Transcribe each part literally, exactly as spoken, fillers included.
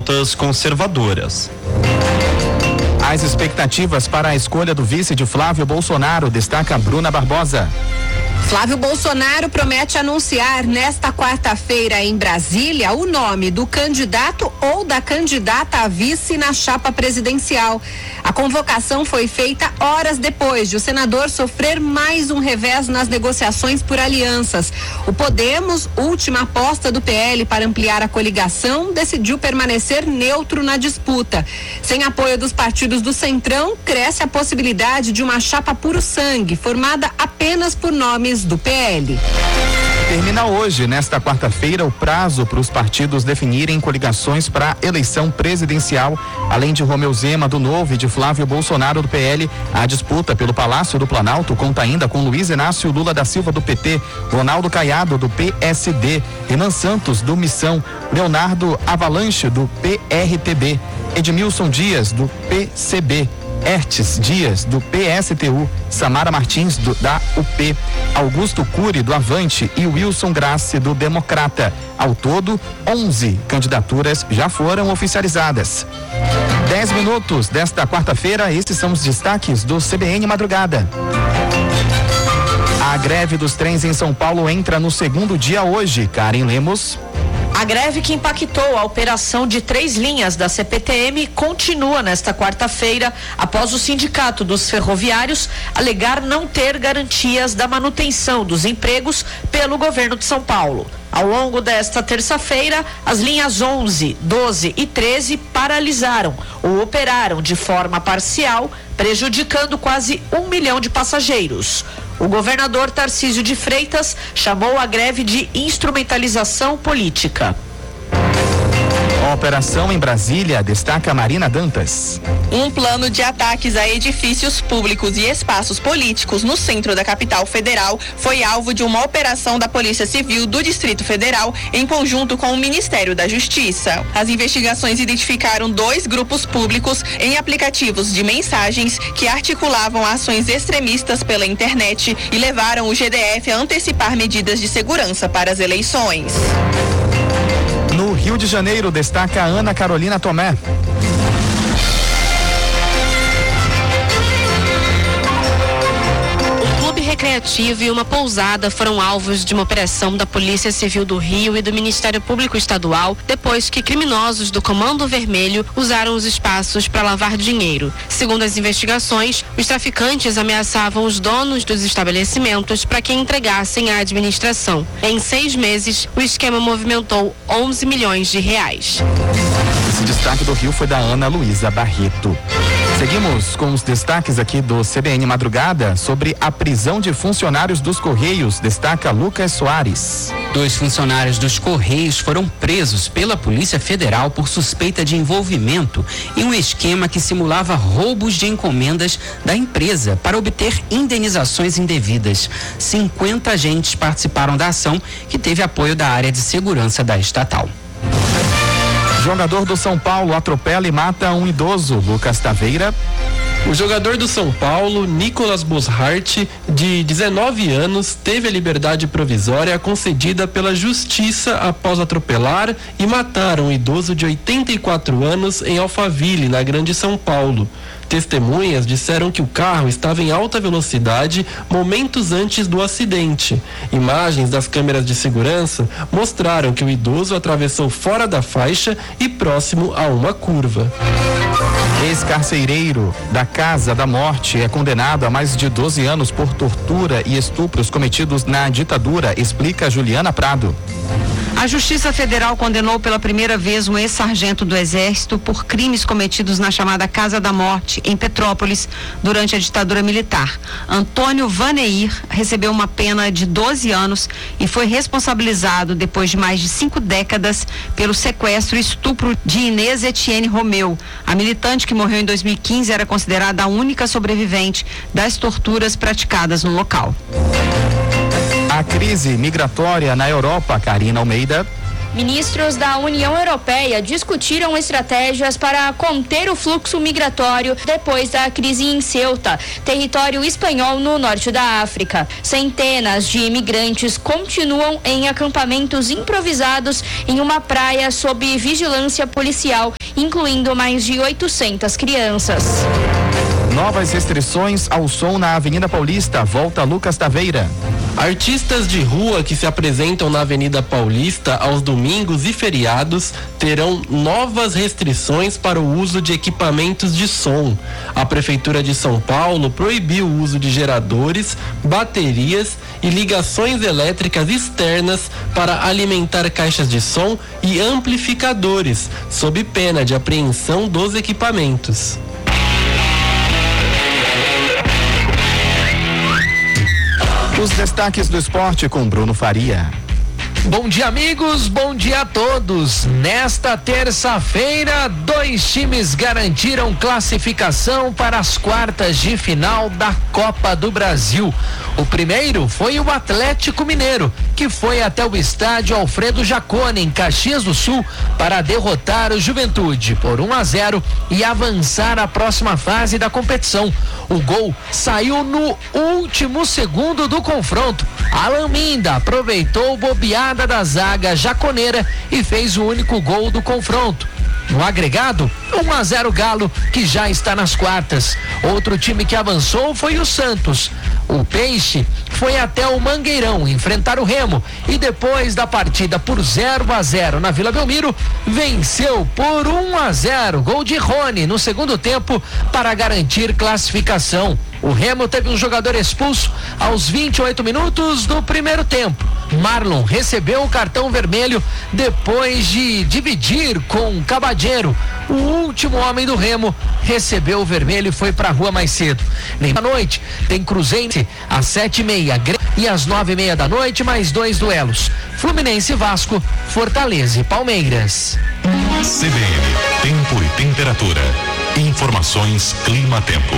pautas conservadoras. As expectativas para a escolha do vice de Flávio Bolsonaro, destaca Bruna Barbosa. Flávio Bolsonaro promete anunciar nesta quarta-feira em Brasília o nome do candidato ou da candidata a vice na chapa presidencial. A convocação foi feita horas depois de o senador sofrer mais um revés nas negociações por alianças. O Podemos, última aposta do P L para ampliar a coligação, decidiu permanecer neutro na disputa. Sem apoio dos partidos do Centrão, cresce a possibilidade de uma chapa puro sangue, formada apenas por nomes do P L. Termina hoje, nesta quarta-feira, o prazo para os partidos definirem coligações para a eleição presidencial. Além de Romeu Zema, do Novo, e de Flávio Bolsonaro, do P L, a disputa pelo Palácio do Planalto conta ainda com Luiz Inácio Lula da Silva, do P T, Ronaldo Caiado, do P S D, Renan Santos, do Missão, Leonardo Avalanche, do P R T B, Edmilson Dias, do P C B, Ertes Dias, do P S T U, Samara Martins, do, da U P, Augusto Cury, do Avante, e Wilson Grassi, do Democrata. Ao todo, onze candidaturas já foram oficializadas. Dez minutos desta quarta-feira, estes são os destaques do C B N Madrugada. A greve dos trens em São Paulo entra no segundo dia hoje. Karen Lemos. A greve que impactou a operação de três linhas da C P T M continua nesta quarta-feira, após o Sindicato dos Ferroviários alegar não ter garantias da manutenção dos empregos pelo governo de São Paulo. Ao longo desta terça-feira, as linhas onze, doze e treze paralisaram ou operaram de forma parcial, prejudicando quase um milhão de passageiros. O governador Tarcísio de Freitas chamou a greve de instrumentalização política. A operação em Brasília, destaca Marina Dantas. Um plano de ataques a edifícios públicos e espaços políticos no centro da capital federal foi alvo de uma operação da Polícia Civil do Distrito Federal em conjunto com o Ministério da Justiça. As investigações identificaram dois grupos públicos em aplicativos de mensagens que articulavam ações extremistas pela internet e levaram o G D F a antecipar medidas de segurança para as eleições. No Rio de Janeiro, destaca Ana Carolina Tomé. Recreativo e uma pousada foram alvos de uma operação da Polícia Civil do Rio e do Ministério Público Estadual, depois que criminosos do Comando Vermelho usaram os espaços para lavar dinheiro. Segundo as investigações, os traficantes ameaçavam os donos dos estabelecimentos para que entregassem à administração. Em seis meses, o esquema movimentou onze milhões de reais. Esse destaque do Rio foi da Ana Luísa Barreto. Seguimos com os destaques aqui do C B N Madrugada sobre a prisão de funcionários dos Correios, destaca Lucas Soares. Dois funcionários dos Correios foram presos pela Polícia Federal por suspeita de envolvimento em um esquema que simulava roubos de encomendas da empresa para obter indenizações indevidas. cinquenta agentes participaram da ação, que teve apoio da área de segurança da estatal. Jogador do São Paulo atropela e mata um idoso, Lucas Taveira. O jogador do São Paulo, Nicolas Boshart, de dezenove anos, teve a liberdade provisória concedida pela Justiça após atropelar e matar um idoso de oitenta e quatro anos em Alphaville, na Grande São Paulo. Testemunhas disseram que o carro estava em alta velocidade momentos antes do acidente. Imagens das câmeras de segurança mostraram que o idoso atravessou fora da faixa e próximo a uma curva. Ex-carcereiro da Casa da Morte é condenado a mais de doze anos por tortura e estupros cometidos na ditadura, explica Juliana Prado. A Justiça Federal condenou pela primeira vez um ex-sargento do Exército por crimes cometidos na chamada Casa da Morte, em Petrópolis, durante a ditadura militar. Antônio Vaneir recebeu uma pena de doze anos e foi responsabilizado, depois de mais de cinco décadas, pelo sequestro e estupro de Inês Etienne Romeu. A militante, que morreu em dois mil e quinze, era considerada a única sobrevivente das torturas praticadas no local. A crise migratória na Europa, Karina Almeida. Ministros da União Europeia discutiram estratégias para conter o fluxo migratório depois da crise em Ceuta, território espanhol no norte da África. Centenas de imigrantes continuam em acampamentos improvisados em uma praia sob vigilância policial incluindo mais de oitocentas crianças. Novas restrições ao som na Avenida Paulista. Volta Lucas Taveira. Artistas de rua que se apresentam na Avenida Paulista aos domingos e feriados terão novas restrições para o uso de equipamentos de som. A Prefeitura de São Paulo proibiu o uso de geradores, baterias e ligações elétricas externas para alimentar caixas de som e amplificadores, sob pena de apreensão dos equipamentos. Os destaques do esporte com Bruno Faria. Bom dia, amigos, bom dia a todos. Nesta terça-feira, dois times garantiram classificação para as quartas de final da Copa do Brasil. O primeiro foi o Atlético Mineiro, que foi até o estádio Alfredo Jaconi, em Caxias do Sul, para derrotar o Juventude por um a zero e avançar à próxima fase da competição. O gol saiu no último segundo do confronto. Alan Minda aproveitou bobeada da zaga jaconeira e fez o único gol do confronto. No agregado, um a zero Galo, que já está nas quartas. Outro time que avançou foi o Santos. O Peixe foi até o Mangueirão enfrentar o Remo e depois da partida por zero a zero na Vila Belmiro, venceu por um a zero. Gol de Rony no segundo tempo para garantir classificação. O Remo teve um jogador expulso aos vinte e oito minutos do primeiro tempo. Marlon recebeu o cartão vermelho depois de dividir com Cabadeiro. O último homem do Remo recebeu o vermelho e foi pra rua mais cedo. Na noite tem Cruzeiro às sete e meia e às nove e meia da noite mais dois duelos. Fluminense e Vasco, Fortaleza e Palmeiras. C B N, tempo e temperatura. Informações Clima-Tempo.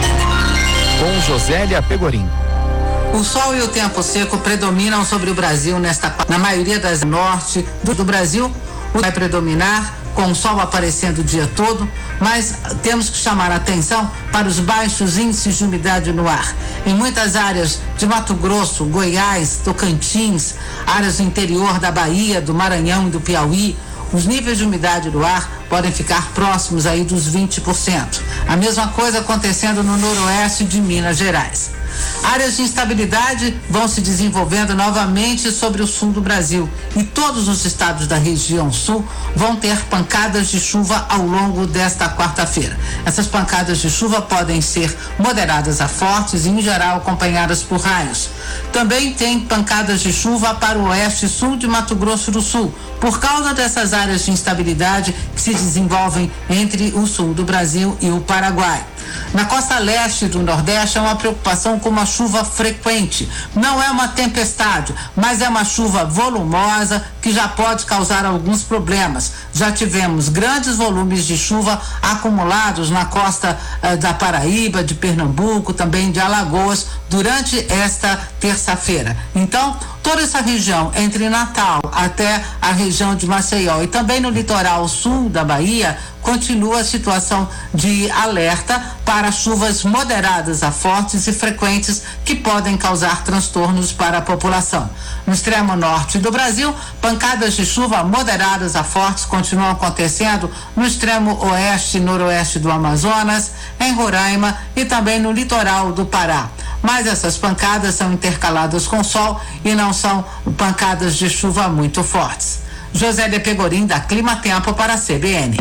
Com Josélia Pegorim. O sol e o tempo seco predominam sobre o Brasil nesta na maioria das norte do, do Brasil. Vai predominar com o sol aparecendo o dia todo, mas temos que chamar a atenção para os baixos índices de umidade no ar. Em muitas áreas de Mato Grosso, Goiás, Tocantins, áreas do interior da Bahia, do Maranhão e do Piauí, os níveis de umidade do ar podem ficar próximos aí dos vinte por cento. A mesma coisa acontecendo no noroeste de Minas Gerais. Áreas de instabilidade vão se desenvolvendo novamente sobre o sul do Brasil e todos os estados da região sul vão ter pancadas de chuva ao longo desta quarta-feira. Essas pancadas de chuva podem ser moderadas a fortes e, em geral, acompanhadas por raios. Também tem pancadas de chuva para o oeste e sul de Mato Grosso do Sul, por causa dessas áreas de instabilidade que se desenvolvem entre o sul do Brasil e o Paraguai. Na costa leste do Nordeste é uma preocupação com uma chuva frequente. Não é uma tempestade, mas é uma chuva volumosa que já pode causar alguns problemas. Já tivemos grandes volumes de chuva acumulados na costa eh, da Paraíba, de Pernambuco, também de Alagoas, durante esta terça-feira. Então, toda essa região, entre Natal até a região de Maceió e também no litoral sul da Bahia, continua a situação de alerta para chuvas moderadas a fortes e frequentes que podem causar transtornos para a população. No extremo norte do Brasil, pancadas de chuva moderadas a fortes continuam acontecendo no extremo oeste e noroeste do Amazonas, em Roraima e também no litoral do Pará. Mas essas pancadas são intercaladas com sol e não são pancadas de chuva muito fortes. Josélia Pegorim, da Clima Tempo, para a C B N.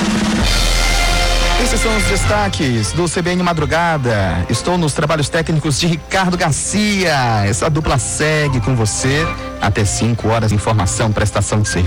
Esses são os destaques do C B N Madrugada. Estou nos trabalhos técnicos de Ricardo Garcia. Essa dupla segue com você até cinco horas de informação, prestação de serviço.